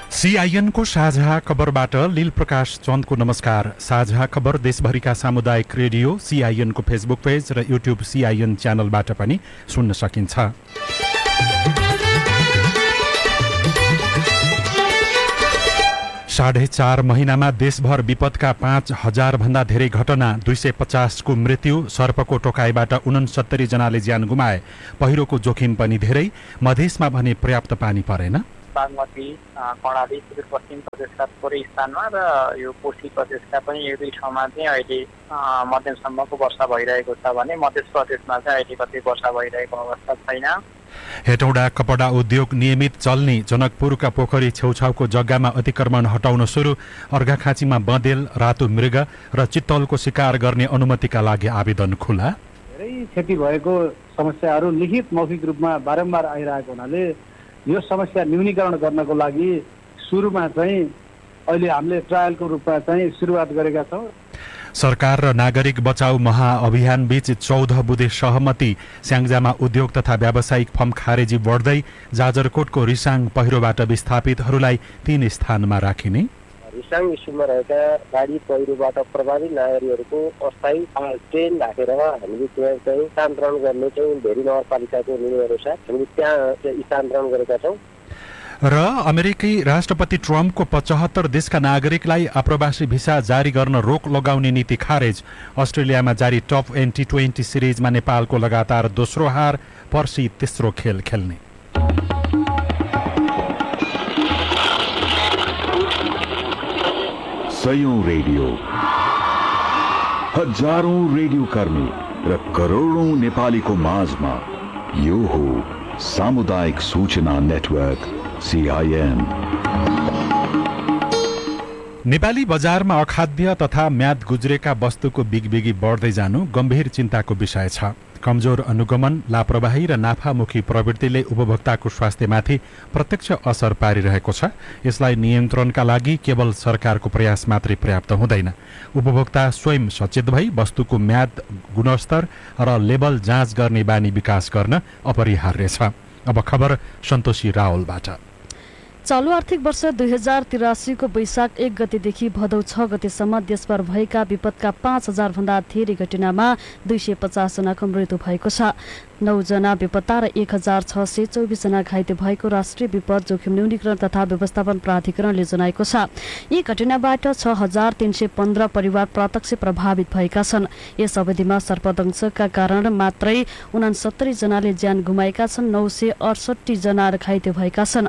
CIN को साझा खबरबाट लील प्रकाश चन्दको नमस्कार। साझा खबर देशभरिका सामुदायिक रेडियो CIN को फेसबुक पेज र युट्युब CIN च्यानलबाट पनि सुन्न सकिन्छ। 4.5 महिनामा देशभर विपदका 5,000 भन्दा धेरै घटना, 250 को मृत्यु, सर्पको टोकाइबाट 69 जनाले ज्यान गुमाए। पहिरोको जोखिम पनि धेरै, मधेसमा भने पर्याप्त पानी परेन। बागमती, कर्णाली, सुदूरपश्चिम प्रदेशका थोरै स्थानमा र यो कोशी प्रदेशका पनि एक दुई ठाउँमा चाहिँ अहिले मध्यमसम्मको वर्षा भइरहेको छ भने मध्य प्रदेशमा चाहिँ अहिले कतै वर्षा भइरहेको अवस्था छैन। हेटौडा कपडा उद्योग नियमित चल्ने, जनकपुरका पोखरी छेउछाउको जग्गामा अतिक्रमण हटाउन सुरु, अर्घाखाँचीमा बँदेल, रातो मृग र चित्तलको शिकार गर्ने अनुमतिका लागि आवेदन खुला। धेरै क्षति भएको समस्याहरू लिखित मौखिक रूपमा बारम्बार आइरहेको हुनाले यो समस्या न्यूनीकरण गर्नको लागि सुरुमा चाहिँ अहिले हामीले ट्रायलको रूपमा चाहिँ सुरुवात गरेका छौँ। सरकार र नागरिक बचाउ महाअभियान बीच 14 बुँदे सहमति, स्याङ्जामा उद्योग तथा व्यावसायिक फर्म खारेजी बढ्दै, जाजरकोटको रिसाङ पहिरोबाट विस्थापितहरूलाई 3 स्थानमा राखिने। रिसाङ इस्युमा रहेका गाडी पहिरोबाट प्रभावित नागरिकहरूको अस्थायी ट्रेन राखेर हामीले त्यहाँ चाहिँ स्थानान्तरण गर्ने चाहिँ धेरै नगरपालिकाको निर्णयअनुसार हामीले त्यहाँ स्थानान्तरण गरेका छौँ। र अमेरिकी राष्ट्रपति ट्रम्पको 75 देशका नागरिकलाई आप्रवासी भिसा जारी गर्न रोक लगाउने नीति खारेज। अस्ट्रेलियामा जारी टप T20 सिरिजमा नेपालको लगातार दोस्रो हार, पर्सि तेस्रो खेल खेल्ने। सयौं रेडियो, हजारौं रेडियो कर्मी र करोडौं नेपालीको माझमा यो हो सामुदायिक सूचना नेटवर्क CIN। नेपाली बजारमा अखाद्य तथा म्याद गुज्रेका वस्तुको बिगबिगी बढ्दै जानु गम्भीर चिन्ताको विषय छ। कमजोर अनुगमन, लापरवाही र नाफामुखी प्रवृत्तिले उपभोक्ताको स्वास्थ्यमाथि प्रत्यक्ष असर पारिरहेको छ। यसलाई नियन्त्रणका लागि केवल सरकारको प्रयास मात्रै पर्याप्त हुँदैन। उपभोक्ता स्वयं सचेत भई वस्तुको म्याद, गुणस्तर र लेबल जाँच गर्ने बानी विकास गर्न अपरिहार्य छ। अब खबर सन्तोषी रावलबाट। चालू आर्थिक वर्ष 2083 को वैशाख 1 गतेदेखि भदौ 6 गतेसम्म देशभर भएका विपदका 5,000 भन्दा धेरै घटनामा 250 जनाको मृत्यु भएको छ। 9 जना बेपत्ता र 1,624 जना घाइते भएको राष्ट्रिय विपद जोखिम न्यूनीकरण तथा व्यवस्थापन प्राधिकरणले जनाएको छ। यी घटनाबाट 6,315 परिवार प्रत्यक्ष प्रभावित भएका छन्। यस अवधिमा सर्पदंशका कारण मात्रै 69 जनाले ज्यान गुमाएका छन्। 968 जना घाइते भएका छन्।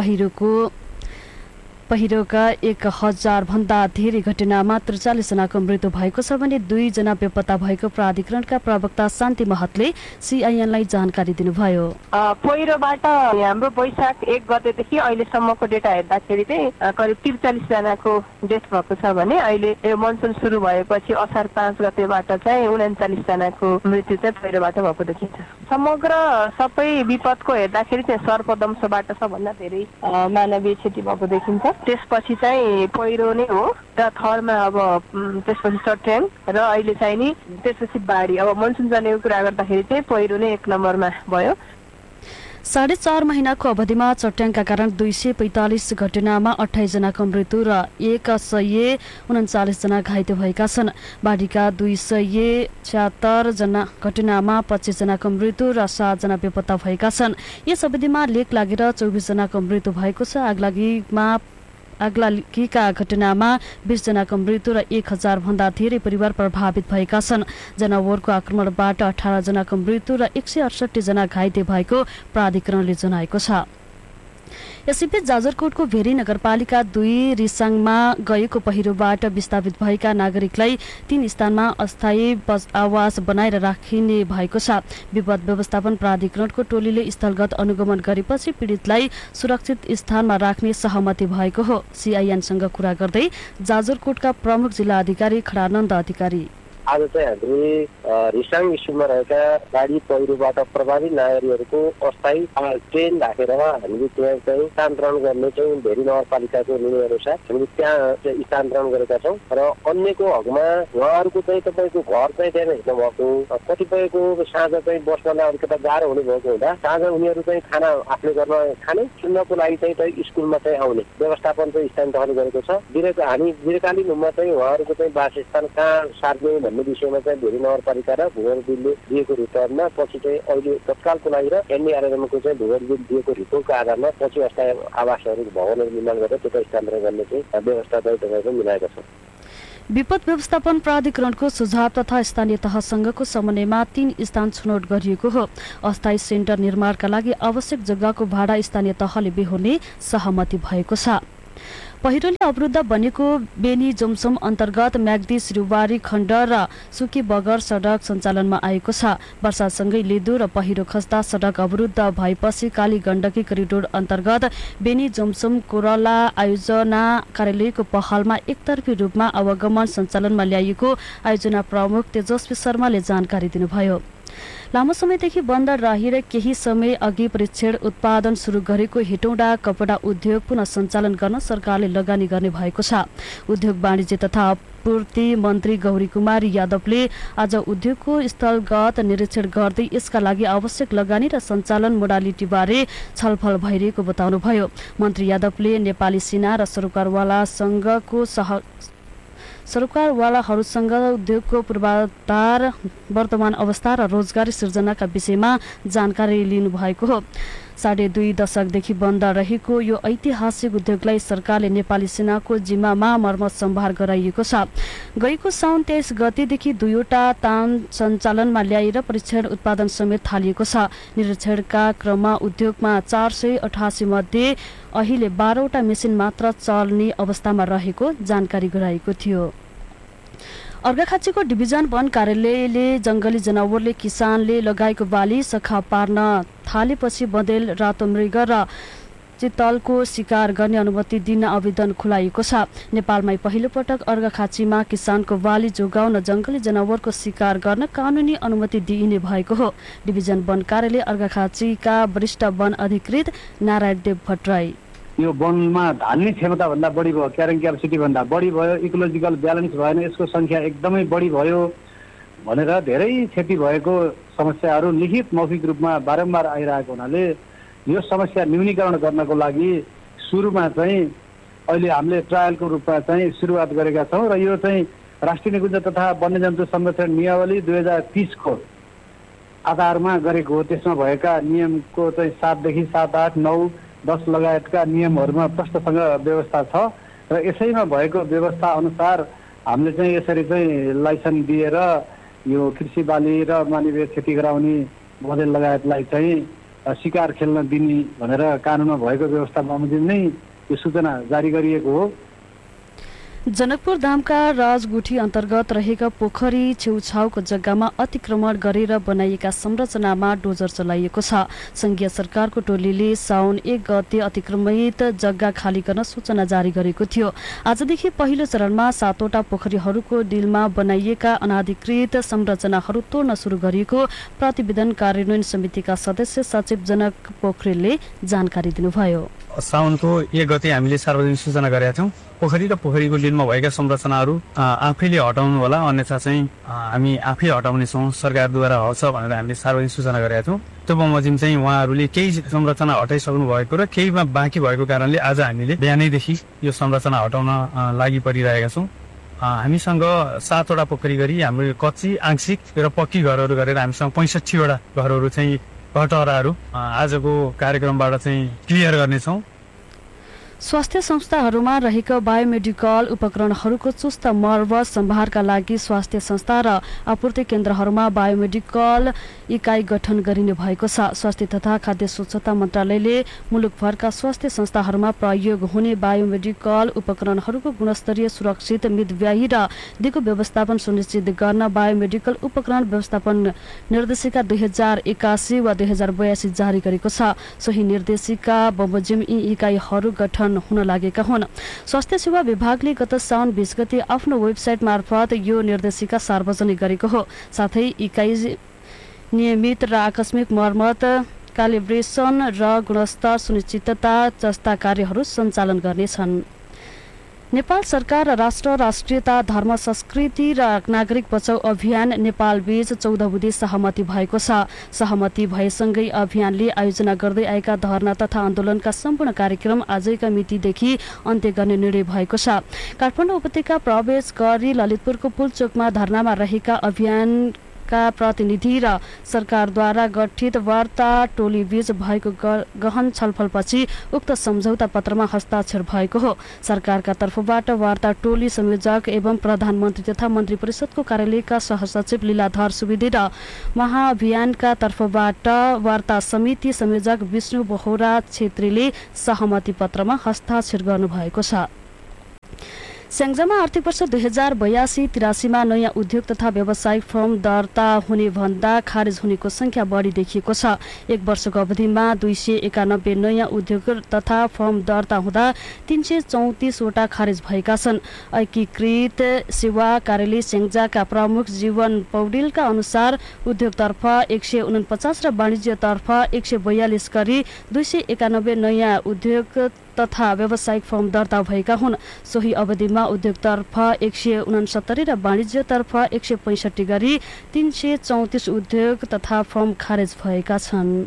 पहिरोका 1,000 भन्दा धेरै घटनामा 43 जनाको मृत्यु भएको छ भने 2 जना बेपत्ता भएको प्राधिकरणका प्रवक्ता शान्ति महतले CIN-लाई जानकारी दिनुभयो। पहिरोबाट हाम्रो वैशाख 1 गतेदेखि अहिलेसम्मको डेटा हेर्दाखेरि चाहिँ करिब 43 जनाको डेथ भएको छ भने अहिले यो मनसुन सुरु भएपछि असार 5 गतेबाट चाहिँ 39 जनाको मृत्यु चाहिँ पहिरोबाट भएको देखिन्छ। समग्र सबै विपदको हेर्दाखेरि चाहिँ सर्पदंशबाट सबभन्दा धेरै मानवीय क्षति भएको देखिन्छ। त्यसपछि चाहिँ पहिरो नै हो र थर्डमा अब त्यसपछि चट्याङ र अहिले चाहिँ नि त्यसपछि बाढी। अब मनसुन जानेको कुरा गर्दाखेरि चाहिँ पहिरो नै 1 नम्बरमा भयो। 4.5 महिनाको अवधिमा चट्याङका कारण 245 घटनामा 28 जनाको मृत्यु र 139 जना घाइते भएका छन्। बाढीका 276 जना घटनामा 25 जनाको मृत्यु र 7 जना बेपत्ता भएका छन्। यस अवधिमा लेक लागेर 24 जनाको मृत्यु भएको छ। आगलागीका घटनामा 20 जनाको मृत्यु र 1,000 भन्दा धेरै परिवार प्रभावित भएका छन्। जनावरको आक्रमणबाट 18 जनाको मृत्यु र 168 जना घाइते भएको प्राधिकरणले जनाएको छ। यसैबीच जाजरकोटको भेरी नगरपालिका 2 रिसाङमा गएको पहिरोबाट विस्थापित भएका नागरिकलाई 3 स्थानमा अस्थायी आवास बनाएर राखिने भएको छ। विपद व्यवस्थापन प्राधिकरणको टोलीले स्थलगत अनुगमन गरेपछि पीडितलाई सुरक्षित स्थानमा राख्ने सहमति भएको हो। CIN-सँग कुरा गर्दै जाजरकोटका प्रमुख जिल्ला अधिकारी खडानन्द अधिकारी आज चाहिँ हामीले रिसाङ स्कुलमा रहेका बाढी पहिरोबाट प्रभावित नागरिकहरूको अस्थायी ट्रेन राखेर हामीले त्यहाँ चाहिँ स्थानान्तरण गर्ने चाहिँ भेरी नगरपालिकाको निर्णय अनुसार हामीले त्यहाँ स्थानान्तरण गरेका छौँ र अन्यको हकमा उहाँहरूको चाहिँ तपाईँको घर चाहिँ त्यहाँ हेर्नु भएको कतिपयको साँझ चाहिँ बसमा अलिकता गाह्रो हुने भएको हुँदा साँझ उनीहरू चाहिँ खाना आफ्नो घरमा खाने सुन्नको लागि चाहिँ स्कुलमा चाहिँ आउने व्यवस्थापन चाहिँ स्थानीय तहले गरेको छ। हामी दीर्घकालीन रूपमा चाहिँ उहाँहरूको चाहिँ वासस्थान कहाँ सार्ने भन्ने विषयमा चाहिँ भेरी नगरपालिका र भूगोल बिलले दिएको रिपोर्टमा पछि चाहिँ अहिले तत्कालको लागि र एनडीआरएमको चाहिँ भूगोल बिल दिएको रिपोर्टको आधारमा पछि अस्थायी आवासहरू भवनहरू निर्माण गरेर त्यो स्थानान्तरण गर्ने चाहिँ व्यवस्था चाहिँ तपाईँको मिलाएका छौँ। विपद व्यवस्थापन प्राधिकरणको सुझाव तथा स्थानीय तहसँगको समन्वयमा 3 स्थान छनौट गरिएको हो। अस्थायी सेन्टर निर्माणका लागि आवश्यक जग्गाको भाडा स्थानीय तहले बेहोर्ने सहमति भएको छ। पहिरोले अवरुद्ध बनेको बेनी जोमसोम अन्तर्गत म्याग्दी सिरुवारी खण्ड र सुकी बगर सडक सञ्चालनमा आएको छ। वर्षासँगै लेदो र पहिरो खस्दा सडक अवरुद्ध भएपछि काली गण्डकी करिडोर अन्तर्गत बेनी जोमसोम कोरला आयोजना कार्यालयको पहलमा एकतर्फी रूपमा आवागमन सञ्चालनमा ल्याइएको आयोजना प्रमुख तेजस्वी शर्माले जानकारी दिनुभयो। लामो समयदेखि बन्द रहेर केही समय अघि परीक्षण उत्पादन सुरु गरेको हेटौँडा कपडा उद्योग पुनः सञ्चालन गर्न सरकारले लगानी गर्ने भएको छ। उद्योग वाणिज्य तथा आपूर्ति मन्त्री गौरी कुमारी यादवले आज उद्योगको स्थलगत निरीक्षण गर्दै यसका लागि आवश्यक लगानी र सञ्चालन मोडालिटीबारे छलफल भइरहेको बताउनुभयो। मन्त्री यादवले नेपाली सेना र सरोकारवालाहरूसँग उद्योगको पूर्वाधार वर्तमान अवस्था र रोजगारी सृजनाका विषयमा जानकारी लिनुभएको हो। 2.5 दशकदेखि बन्द रहेको यो ऐतिहासिक उद्योगलाई सरकारले नेपाली सेनाको जिम्मामा मर्मत सम्भार गराइएको छ। गएको साउन 23 गतेदेखि 2वटा तान सञ्चालनमा ल्याएर परीक्षण उत्पादन समेत थालिएको छ। निरीक्षणका क्रममा उद्योगमा 488 मध्ये अहिले 12वटा मेसिन मात्र चल्ने अवस्थामा रहेको जानकारी गराएको थियो। अर्घाखाँचीको डिभिजन वन कार्यालयले जंगली जनावरले किसानले लगाएको बाली सखा पार्न थालेपछि बँदेल रातो मृग र चितलको शिकार गर्ने अनुमति दिन आवेदन खुलाइएको छ। नेपालमै पहिलो पटक अर्घाखाँचीमा किसानको बाली जोगाउन जंगली जनावरको शिकार गर्न कानूनी अनुमति दिइने भएको हो। डिभिजन वन कार्यालय अर्घाखाँचीका वरिष्ठ वन अधिकृत नारायण देव भट्टराई यो वनमा धान्ने क्षमता भन्दा बढी भयो, क्यारिङ क्यापेसिटी भन्दा बढी भयो, इकोलोजिकल ब्यालेन्स भएन, यसको संख्या एकदमै बढी भयो भनेर धेरै क्षति भएको समस्याहरू लिखित मौखिक रूपमा बारम्बार आइरहेको हुनाले यो समस्या न्यूनीकरण गर्नको लागि सुरुमा चाहिँ अहिले हामीले ट्रायलको रूपमा चाहिँ सुरुवात गरेका छौँ र यो चाहिँ राष्ट्रिय निकुञ्ज तथा वन्यजन्तु संरक्षण नियमावली 2030 को आधारमा गरेको हो। त्यसमा भएका नियमको चाहिँ 7 देखि 7, 8, 9, 10 लगायतका नियमहरूमा प्रष्टसँग व्यवस्था छ र यसैमा भएको व्यवस्था अनुसार हामीले चाहिँ यसरी चाहिँ लाइसेन्स दिएर यो कृषि बाली र मानवीय क्षति गराउने बँदेल लगायतलाई चाहिँ शिकार खेल्न दिने भनेर कानुनमा भएको व्यवस्था बमोजिम नै यो सूचना जारी गरिएको हो। जनकपुर धामका राजगुठी अन्तर्गत रहेका पोखरी छेउछाउको जग्गामा अतिक्रमण गरेर बनाइएका संरचनामा डोजर चलाइएको छ। संघीय सरकारको टोलीले साउन 1 गते अतिक्रमित जग्गा खाली गर्न सूचना जारी गरेको थियो। आजदेखि पहिलो चरणमा 7वटा पोखरीहरूको डिलमा बनाइएका अनाधिकृत संरचनाहरू तोड्न सुरु गरिएको प्रतिवेदन कार्यान्वयन समितिका सदस्य सचिव जनक पोखरेलले जानकारी दिनुभयो। साउनको 1 गते हामीले सार्वजनिक सूचना गरेका थियौँ। पोखरी र पोखरीको डिलमा भएका संरचनाहरू आफैले हटाउनु होला, अन्यथा चाहिँ हामी आफै हटाउनेछौँ, सरकारद्वारा हट्छ भनेर हामीले सार्वजनिक सूचना गरेका थियौँ। त्यो बमोजिम चाहिँ उहाँहरूले केही संरचना हटाइसक्नु भएको र केहीमा बाँकी भएको कारणले आज हामीले बिहानैदेखि यो संरचना हटाउन लागि परिरहेका छौँ। हामीसँग 7वटा पोखरी गरी हाम्रो कच्ची, आंशिक र पक्की घरहरू गरेर हामीसँग 65वटा घरहरू चाहिँ घटहराहरू आजको कार्यक्रमबाट चाहिँ क्लियर गर्नेछौँ। स्वास्थ्य संस्थाहरूमा रहेका बायोमेडिकल उपकरणहरूको चुस्त मर्मत सम्भारका लागि स्वास्थ्य संस्था र आपूर्ति केन्द्रहरूमा बायोमेडिकल इकाइ गठन गरिने भएको छ। स्वास्थ्य तथा खाद्य स्वच्छता मन्त्रालयले मुलुकभरका स्वास्थ्य संस्थाहरूमा प्रयोग हुने बायोमेडिकल उपकरणहरूको गुणस्तरीय, सुरक्षित, मितव्ययी र दिगो व्यवस्थापन सुनिश्चित गर्न बायोमेडिकल उपकरण व्यवस्थापन निर्देशिका 2081 वा 2082 जारी गरेको छ। सोही निर्देशिका बमोजिम यी इकाइहरू गठन निर्माण हुन लागेका हुन्। स्वास्थ्य सेवा विभागले गत साउन 20 गते आफ्नो वेबसाइट मार्फत यो निर्देशिका सार्वजनिक गरेको हो। साथै इकाइ नियमित र आकस्मिक मर्मत, क्यालिब्रेसन र गुणस्तर सुनिश्चितता जस्ता कार्यहरू सञ्चालन गर्नेछन्। नेपाल सरकार र राष्ट्रियता, धर्म, संस्कृति र नागरिक बचाउ अभियान नेपाल बीच 14 बुँदे सहमति भएको छ। सहमति भएसँगै अभियानले आयोजना गर्दै आएका धरना तथा आन्दोलनका सम्पूर्ण कार्यक्रम आजैका मितिदेखि अन्त्य गर्ने निर्णय भएको छ। काठमाडौँ उपत्यका प्रवेश गरी ललितपुरको पुलचोकमा धरनामा रहेका अभियान का प्रतिनिधि र सरकारद्वारा गठित वार्ता टोली बीच भएको गहन छलफलपछि उक्त सम्झौता पत्रमा हस्ताक्षर भएको हो। सरकारका तर्फबाट वार्ता टोली संयोजक एवं प्रधानमन्त्री तथा मन्त्री परिषदको कार्यालयका सहसचिव लीलाधर सुवेदी र महाअभियानका तर्फबाट वार्ता समिति संयोजक विष्णु बोहरा छेत्रीले सहमति पत्रमा हस्ताक्षर गर्नुभएको छ। स्याङ्जामा आर्थिक वर्ष 2082-83 नयाँ उद्योग तथा व्यावसायिक फर्म दर्ता हुने भन्दा खारेज हुनेको संख्या बढी देखिएको छ। एक वर्षको अवधिमा 291 नयाँ उद्योग तथा फर्म दर्ता हुँदा 334 वटा खारेज भएका छन्। एकीकृत सेवा कार्यालय स्याङ्जाका प्रमुख जीवन पौडेलका अनुसार उद्योगतर्फ 149 र वाणिज्यतर्फ 142 गरी 291 नयाँ उद्योग तथा व्यावसायिक फर्म दर्ता भएका हुन्। सोही अवधिमा उद्योगतर्फ 169 र वाणिज्यतर्फ 165 गरी 334 उद्योग तथा फर्म खारेज भएका छन्।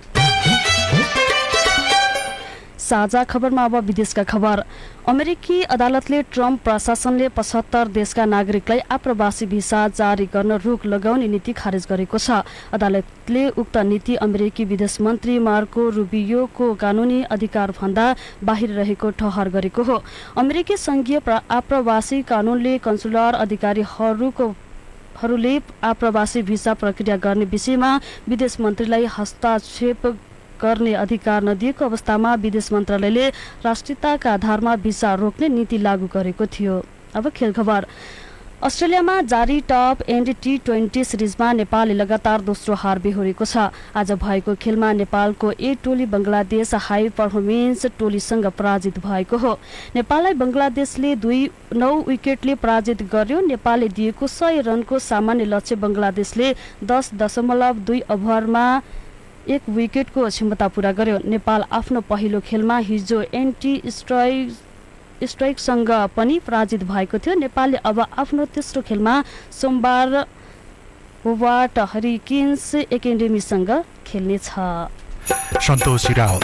साझा खबरमा अब विदेशका खबर। अमेरिकी अदालतले ट्रम्प प्रशासनले 75 देशका नागरिकलाई आप्रवासी भिसा जारी गर्न रोक लगाउने नीति खारेज गरेको छ। अदालतले उक्त नीति अमेरिकी विदेश मन्त्री मार्को रुबियोको कानूनी अधिकार भन्दा बाहिर रहेको ठहर गरेको हो। अमेरिकी संघीय आप्रवासी कानूनले कन्सुलर अधिकारीहरूले आप्रवासी भिसा प्रक्रिया गर्ने विषयमा विदेश मन्त्रीलाई हस्तक्षेप गर्ने अधिकार नदिएको अवस्थामा विदेश मन्त्रालयले राष्ट्रियताका आधारमा भिसा रोक्ने नीति लागू गरेको थियो। अब खेल खबर। अस्ट्रेलियामा जारी टप एन्ड T20 सिरिजमा नेपालले लगातार दोस्रो हार बेहोरेको छ। आज भएको खेलमा नेपालको ए टोली बंगलादेश हाई पर्फर्मेन्स टोलीसँग पराजित भएको हो। नेपाललाई बंगलादेशले 9 विकेटले पराजित गर्यो। नेपालले दिएको 100 रनको सामान्य लक्ष्य बंगलादेशले 10.2 ओभरमा 1 विकेटको क्षमता पूरा गर्यो। नेपाल आफ्नो पहिलो खेलमा हिजो एन्टी स्ट्राइकसँग पनि पराजित भएको थियो। नेपालले अब आफ्नो तेस्रो खेलमा सोमबार होबार्ट हरिकेन्स एकाडेमीसँग खेल्नेछ। सन्तोष राव।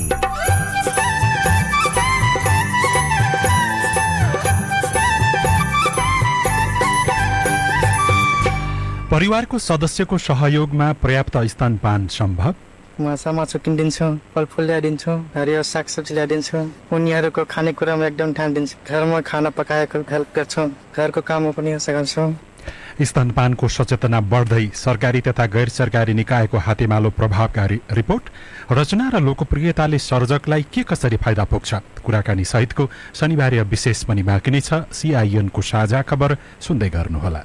परिवारको सदस्यको सहयोगमा पर्याप्त स्तनपान सम्भव। माछा मासु किनिदिन्छौँ, फलफुल ल्याइदिन्छौँ, हरियो सागसब्जी ल्याइदिन्छौँ। उनीहरूको खानेकुरामा एकदम ध्यान दिन्छौँ। घरमा खाना पकाएको हेल्प गर्छौँ, घरको काममा पनि गर्छौँ। स्तनपानको सचेतना बढ्दै सरकारी तथा गैर सरकारी निकायको हातेमालो प्रभावकारी रिपोर्ट रचना र लोकप्रियताले सर्जकलाई के कसरी फाइदा पुग्छ कुराकानी सहितको शनिबार विशेष पनि बाँकी नै छ। CINको साझा खबर सुन्दै गर्नुहोला।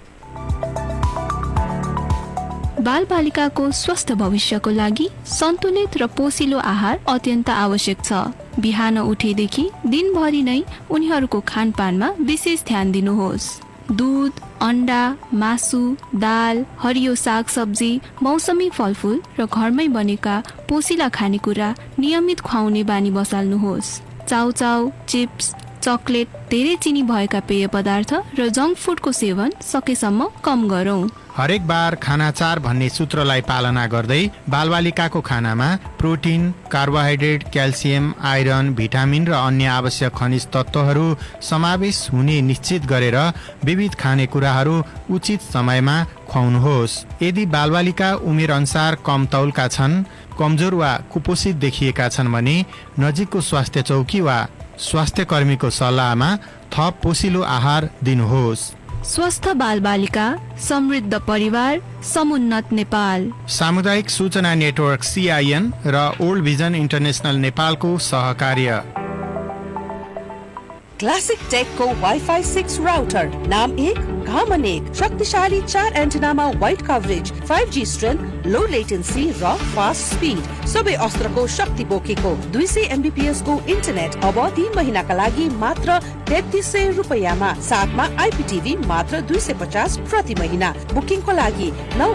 बालबालिकाको स्वस्थ भविष्यको लागि सन्तुलित र पोषिलो आहार अत्यन्त आवश्यक छ। बिहान उठेदेखि दिनभरि नै उनीहरूको खानपानमा विशेष ध्यान दिनुहोस्। दूध, अन्डा, मासु, दाल, हरियो सागसब्जी, मौसमी फलफुल र घरमै बनेका पोषिला खानेकुरा नियमित खुवाउने बानी बसाल्नुहोस्। चाउचाउ, चिप्स, चकलेट, धेरै चिनी भएका पेय पदार्थ र जङ्क फुडको सेवन सकेसम्म कम गरौँ। हरेक बार खाना 4 भन्ने सूत्रलाई पालना गर्दै बालबालिकाको खानामा protein, carbohydrate, calcium, iron, vitamin र अन्य आवश्यक खनिज तत्त्वहरू समावेश हुने निश्चित गरेर विविध खानेकुराहरू उचित समयमा खुवाउनुहोस्। यदि बालबालिका उमेर अनुसार कम तौलका छन्, कमजोर वा कुपोषित देखिएका छन् भने नजिकको स्वास्थ्य चौकी वा स्वास्थ्य कर्मीको सल्लाहमा थप पोषिलो आहार दिनुहोस्। स्वस्थ बालबालिका, समृद्ध परिवार, समुन्नत नेपाल। सामुदायिक सूचना नेटवर्क CIN र ओल्ड भिजन इन्टरनेशनल नेपालको सहकार्य। क्लासिक टेकको वाइफाई 6 राउटर नाम 1 घामनेक शक्तिशाली 4 एन्टेनामा वाइड कभरेज 5G स्ट्रेन्थ लो लेटेन्सी र फास्ट स्पिड सबै अस्त्रको शक्ति बोकेको 200 MBPS को इन्टरनेट अब 3 महिनाका लागि मात्र 3300 रुपैयाँमा साथमा IPTV मात्र 250 प्रति महिना बुकिङको लागि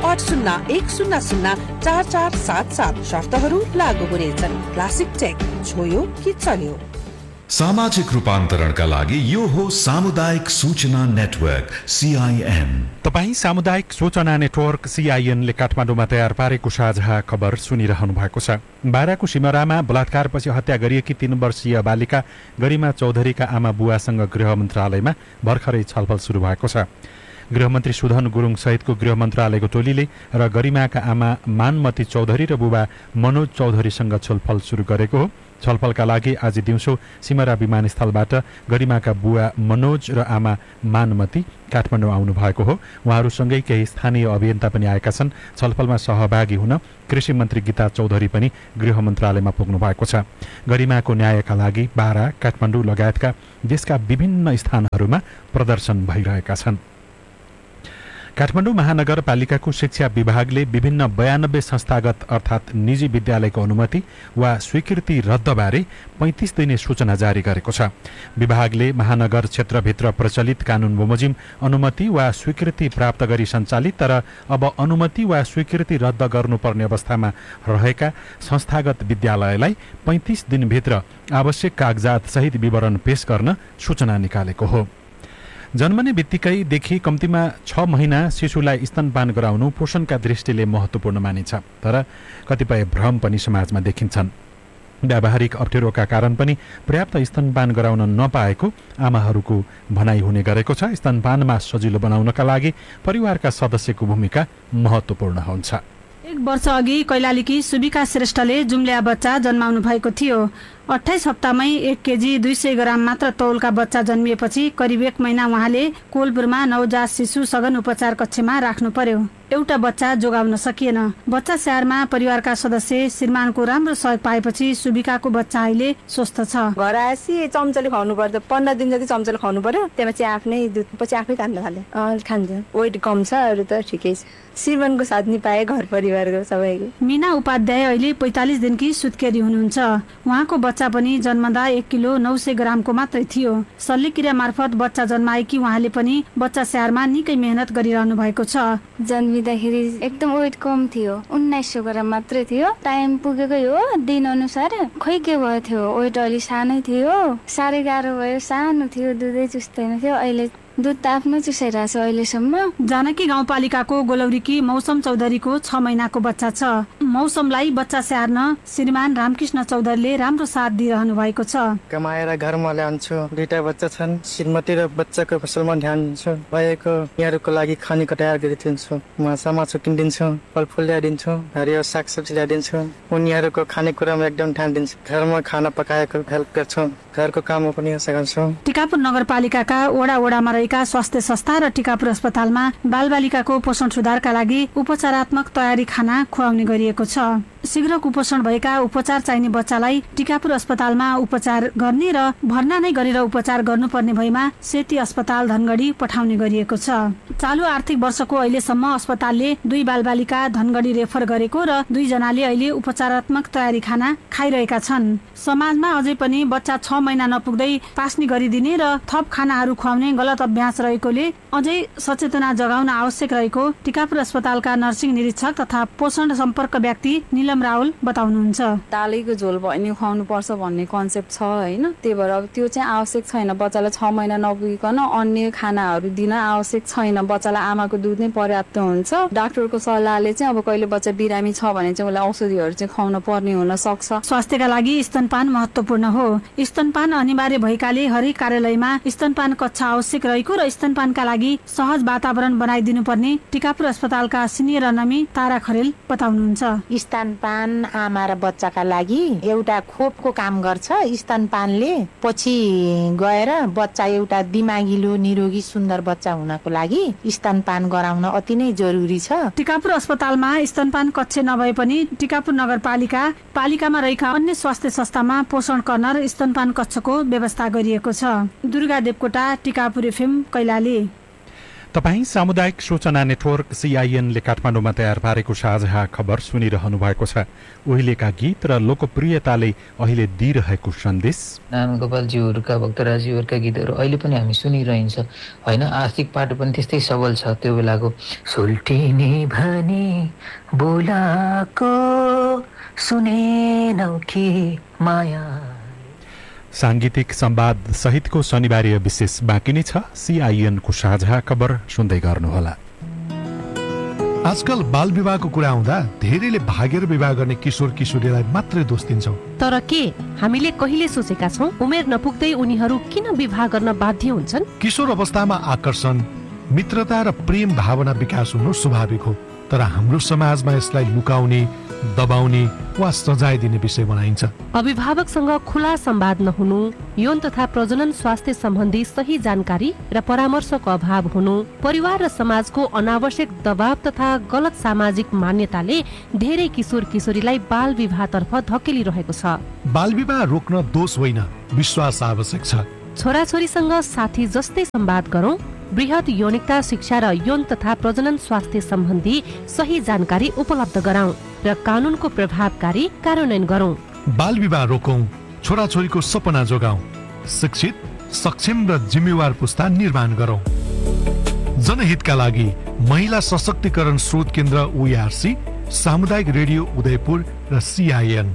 9801004477 शर्तहरू लागू हुनेछन् क्लासिक टेक छोयो कि चल्यो सामाजिक रूपान्तरणका लागि यो हो सामुदायिक सूचना नेटवर्क CIN। तपाईँ सामुदायिक सूचना नेटवर्क CIN ले काठमाडौँमा तयार पारेको साझा खबर सुनिरहनु भएको छ। बाराको सिमरामा बलात्कारपछि हत्या गरिएकी 3 वर्षीय बालिका गरिमा चौधरीका आमा बुवासँग गृह मन्त्रालयमा भर्खरै छलफल सुरु भएको छ। गृहमन्त्री सुधन गुरुङ सहितको गृह मन्त्रालयको टोलीले र गरिमाका आमा मानमती चौधरी र बुबा मनोज चौधरीसँग छलफल सुरु गरेको हो। छलफलका लागि आज दिउँसो सिमरा विमानस्थलबाट गरिमाका बुवा मनोज र आमा मानमती काठमाडौँ आउनु भएको हो। उहाँहरूसँगै केही स्थानीय अभियन्ता पनि आएका छन्। छलफलमा सहभागी हुन कृषि मन्त्री गीता चौधरी पनि गृह मन्त्रालयमा पुग्नु भएको छ। गरिमाको न्यायका लागि बारा, काठमाडौँ लगायतका देशका विभिन्न स्थानहरूमा प्रदर्शन भइरहेका छन्। काठमाडौँ महानगरपालिकाको शिक्षा विभागले विभिन्न 92 संस्थागत अर्थात् निजी विद्यालयको अनुमति वा स्वीकृति रद्दबारे 35 दिने सूचना जारी गरेको छ। विभागले महानगर क्षेत्रभित्र प्रचलित कानून बमोजिम अनुमति वा स्वीकृति प्राप्त गरी सञ्चालित तर अब अनुमति वा स्वीकृति रद्द गर्नुपर्ने अवस्थामा रहेका संस्थागत विद्यालयलाई 35 दिनभित्र आवश्यक कागजात सहित विवरण पेश गर्न सूचना निकालेको हो। जन्मने बित्तिकैदेखि कम्तीमा 6 महिना शिशुलाई स्तनपान गराउनु पोषणका दृष्टिले महत्त्वपूर्ण मानिन्छ, तर कतिपय भ्रम पनि समाजमा देखिन्छन्। व्यावहारिक अप्ठ्यारोका कारण पनि पर्याप्त स्तनपान गराउन नपाएको आमाहरूको भनाइ हुने गरेको छ। स्तनपानमा सजिलो बनाउनका लागि परिवारका सदस्यको भूमिका महत्त्वपूर्ण हुन्छ। 1 वर्ष अघि कैलालीकी सुबिका श्रेष्ठले जुम्ल्या बच्चा जन्माउनु भएको थियो। 28 हप्तामै 1 केजी 200 ग्राम मात्र तौलका बच्चा जन्मिएपछि करिब 1 महिना उहाँले कोलपुरमा नवजात शिशु सघन उपचार कक्षमा राख्नु पर्यो। एउटा बच्चा जोगाउन सकिएन। बच्चा स्याहारमा परिवारका सदस्य श्रीमानको राम्रो सहयोग पाएपछि सुबिकाको बच्चा अहिले स्वस्थ छ। घर आएपछि चम्चले खुवाउनु पर्यो, 15 दिन जति चम्चले खुवाउनु पर्यो। त्यसपछि आफ्नै दुध पछि आफै खान थाले। खान्छ। वेट कम छ, अरु त ठिकै छ। श्रीमानको साथ नि पाए घर परिवारको सबैको। मीना उपाध्याय अहिले 45 दिनकी सुत्केरी हुनुहुन्छ। उहाँको बच्चा पनि जन्मदा 1 किलो 900 ग्रामको मात्रै थियो। शल्यक्रिया मार्फत बच्चा जन्माएकी उहाँले पनि बच्चा स्याहारमा निकै मेहनत गरिरहनु भएको छ। जन्मिँदाखेरि एकदम वेट कम थियो, 1900 ग्राम मात्रै थियो। टाइम पुगेकै हो, दिन अनुसार खै के भयो थियो, वेट अलि सानै थियो, साह्रै गाह्रो भयो। सानो थियो, दुधै चुस्दैन थियो। अहिले दुध त आफ्नो चुसाइरहेको छ अहिलेसम्म। जानकी गाउँपालिकाको गोलौरीकी मौसम चौधरीको 6 महिनाको बच्चा छ। मौसमलाई बच्चा स्याहार्न श्रीमान रामकृष्ण चौधरीले राम्रो साथ दिइरहनु भएको छ। कमाएर घरमा ल्याउँछु, 2टा बच्चा छन्। श्रीमती र बच्चाको फसलमा ध्यान दिन्छु। भएको यहाँहरूको लागि खानेको तयार गरिदिन्छु। माछा मासु किनिदिन्छु, फलफुल ल्याइदिन्छु, हरियो सागसब्जी ल्याइदिन्छु। उनीहरूको खानेकुरामा एकदम ध्यान दिन्छु। घरमा खाना पकाएको हेल्प गर्छु, घरको काममा पनि सघाउँछु। टिकापुर नगरपालिकाका वडामा रहेका स्वास्थ्य संस्था र टिकापुर अस्पतालमा बालबालिकाको पोषण सुधारका लागि उपचारात्मक तयारी खाना खुवाउने गरिएको छ। शीघ्र कुपोषण भएका उपचार चाहिने बच्चालाई टिकापुर अस्पतालमा उपचार गर्ने र भर्ना नै गरेर उपचार गर्नुपर्ने भएमा सेती अस्पताल धनगढी पठाउने गरिएको छ। चालु आर्थिक वर्षको अहिलेसम्म अस्पतालले 2 बालबालिका धनगढी रेफर गरेको र 2 जनाले अहिले उपचारात्मक तयारी खाना खाइरहेका छन्। समाजमा अझै पनि बच्चा 6 महिना नपुग्दै पास्नी गरिदिने र थप खानाहरू खुवाउने गलत अभ्यास रहेकोले अझै सचेतना जगाउन आवश्यक रहेको टिकापुर अस्पतालका नर्सिङ निरीक्षक तथा पोषण सम्पर्क व्यक्ति निलम राहुल बताउनुहुन्छ। दालैको झोल भयो नि खुवाउनु पर्छ भन्ने कन्सेप्ट छ हैन, त्यही भएर अब त्यो चाहिँ आवश्यक छैन। बच्चालाई 6 महिना नपुगिकन अन्य खानाहरू दिन आवश्यक छैन। बच्चालाई आमाको दुध नै पर्याप्त हुन्छ। डाक्टरको सल्लाहले चाहिँ अब कहिले बच्चा बिरामी छ भने चाहिँ उसलाई औषधिहरू चाहिँ खुवाउन पर्ने हुन सक्छ। स्वास्थ्यका लागि स्तनपान महत्त्वपूर्ण हो। स्तनपान अनिवार्य भएकाले हरेक कार्यालयमा स्तनपान कक्षा आवश्यक रहेको र स्तनपानका लागि सहज वातावरण बनाइदिनु पर्ने टिकापुर अस्पतालका सिनियर अनमी तारा खरेल बताउनुहुन्छ। स्तनपान आमा र बच्चाका लागि एउटा खोपको काम गर्छ। स्तनपानले पछि गएर बच्चा एउटा दिमागिलो निरोगी सुन्दर बच्चा हुनको लागि स्तनपान गराउन अति नै जरुरी छ। टिकापुर अस्पतालमा स्तनपान कक्ष नभए पनि टिकापुर नगरपालिकामा रहेका अन्य स्वास्थ्य संस्थामा पोषण कर्नर स्तनपान कक्षको व्यवस्था गरिएको छ। दुर्गा देवकोटा, टिकापुर एफएम, कैलाली। तपाईँ सामुदायिक सूचना नेटवर्क CIN ले काठमाडौँमा तयार पारेको साझा खबर सुनिरहनु भएको छ। उहिलेका गीत र लोकप्रियताले अहिले दिइरहेको सन्देश। नाम गोपालज्यूहरूका भक्तराजीहरूका गीतहरू अहिले पनि हामी सुनिरहन्छ होइन। आर्थिक पाटो पनि त्यस्तै सबल छ त्यो बेलाको। सुल्टिने भने बोलाको सुनेनौ कि माया। सांगीतिक संवाद सहितको शनिबारीय विशेष बाँकी नै छ। CIN को साझा खबर सुन्दै गर्नुहोला। आजकल बाल विवाहको कुरा आउँदा धेरैले भागेर विवाह गर्ने किशोर किशोरीलाई मात्रै दोष दिन्छौं। तर के हामीले कहिले सोचेका छौं उमेर नपुग्दै उनीहरू किन विवाह गर्न बाध्य हुन्छन्? किशोर अवस्थामा आकर्षण, मित्रता र प्रेम भावना विकास हुनु स्वाभाविक हो। तर हाम्रो समाजमा यसलाई लुकाउने, दबाउने वा सजाय दिने विषय बनाइन्छ। अभिभावकसँग खुला संवाद नहुनु, यौन तथा प्रजनन स्वास्थ्य सम्बन्धी सही जानकारी र परामर्शको अभाव हुनु, परिवार र समाजको अनावश्यक दबाव तथा गलत सामाजिक मान्यताले धेरै किशोर किशोरीलाई बाल विवाहतर्फ धकेलिरहेको छ। बाल विवाह रोक्न दोष होइन, विश्वास आवश्यक छ। छोराछोरीसँग साथी जस्तै संवाद गरौं, बृहत यौनिकता शिक्षा र यौन तथा प्रजनन स्वास्थ्य सम्बन्धी सही जानकारी उपलब्ध गराउँ र कानूनको प्रभावकारी कार्यान्वयन गरौं। बाल विवाह रोकौं, छोराछोरीको सपना जोगाउँ, शिक्षित, सक्षम र जिम्मेवार पुस्ता निर्माण गरौं। जनहितका लागि महिला सशक्तिकरण स्रोत केन्द्र OARC, सामुदायिक रेडियो उदयपुर र CIN।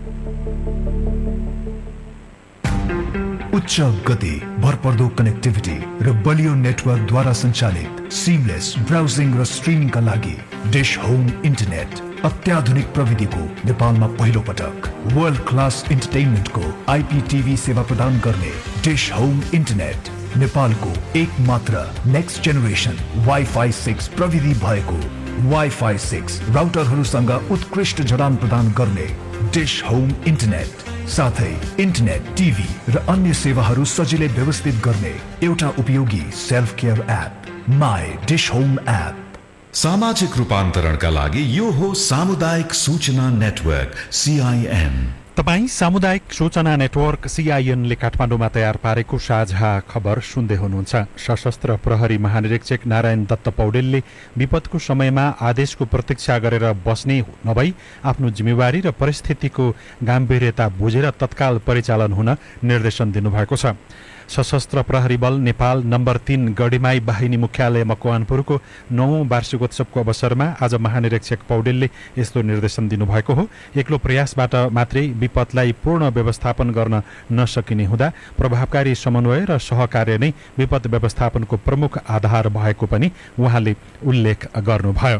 उच्च गति, भरपर्दो कनेक्टिभिटी र बलियो नेटवर्कद्वारा सञ्चालित सिमलेस ब्राउजिङ र स्ट्रिमिङका लागि डिश होम इन्टरनेट अत्याधुनिक प्रविधिको नेपालमा पहिलो पटक वर्ल्ड क्लास इन्टरटेनमेन्टको IPTV सेवा प्रदान गर्ने डिश होम इन्टरनेट नेपालको एक मात्र नेक्स्ट जेनेरेसन Wi-Fi 6 प्रविधि भएको Wi-Fi 6 राउटरहरूसँग उत्कृष्ट जडान प्रदान गर्ने डिश होम इन्टरनेट साथै इन्टरनेट, टिभी र अन्य सेवाहरू सजिलै व्यवस्थित गर्ने एउटा उपयोगी self care app my dish home app. सामाजिक रूपान्तरणका लागि यो हो सामुदायिक सूचना नेटवर्क CIN। तपाईँ सामुदायिक सूचना नेटवर्क CIN ले काठमाडौँमा तयार पारेको साझा खबर सुन्दै हुनुहुन्छ। सशस्त्र प्रहरी महानिरीक्षक नारायण दत्त पौडेलले विपदको समयमा आदेशको प्रतीक्षा गरेर बस्ने नभई आफ्नो जिम्मेवारी र परिस्थितिको गाम्भीर्यता बुझेर तत्काल परिचालन हुन निर्देशन दिनुभएको छ। सशस्त्र प्रहरी बल नेपाल नम्बर 3 गढीमाई बाहिनी मुख्यालय मकवानपुरको 9औं वार्षिकोत्सवको अवसरमा आज महानिरीक्षक पौडेलले यस्तो निर्देशन दिनुभएको हो। एक्लो प्रयासबाट मात्रै विपदलाई पूर्ण व्यवस्थापन गर्न नसकिने हुँदा प्रभावकारी समन्वय र सहकार्य नै विपद व्यवस्थापनको प्रमुख आधार भएको पनि उहाँले उल्लेख गर्नुभयो।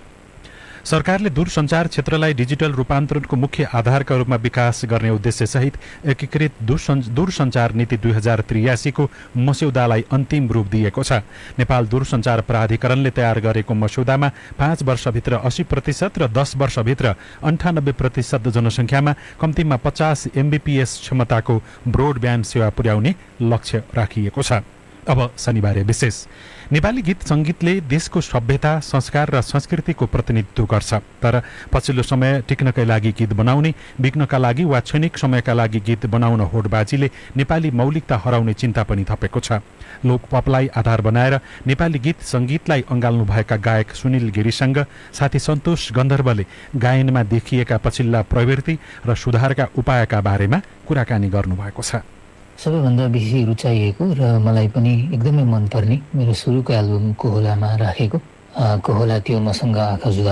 सरकारले दूरसञ्चार क्षेत्रलाई डिजिटल रूपान्तरणको मुख्य आधारका रूपमा विकास गर्ने उद्देश्यसहित एकीकृत दूरसञ्चार नीति 2083 को मस्यौदालाई अन्तिम रूप दिएको छ। नेपाल दूरसञ्चार प्राधिकरणले तयार गरेको मस्यौदामा 5 वर्षभित्र 80% र 10 वर्षभित्र 98% जनसङ्ख्यामा कम्तीमा 50 Mbps क्षमताको ब्रोडब्यान्ड सेवा पुर्याउने लक्ष्य राखिएको छ। अब शनिबार विशेष। नेपाली गीत संगीतले देशको सभ्यता, संस्कार र संस्कृतिको प्रतिनिधित्व गर्छ। तर पछिल्लो समय टिक्नकै लागि गीत बनाउने, बिक्नका लागि वा क्षणिक समयका लागि गीत बनाउन होडबाजीले नेपाली मौलिकता हराउने चिन्ता पनि थपेको छ। लोकपपलाई आधार बनाएर नेपाली गीत संगीतलाई अँगाल्नु भएका गायक सुनिल गिरीसँग साथी सन्तोष गन्धर्वले गायनमा देखिएका पछिल्ला प्रवृत्ति र सुधारका उपायका बारेमा कुराकानी गर्नुभएको छ। सबैभन्दा बेसी रुचाइएको र मलाई पनि एकदमै मनपर्ने मेरो सुरुको एल्बम कोहोलामा राखेको कोहोला त्यो मसँग आँखा जुदा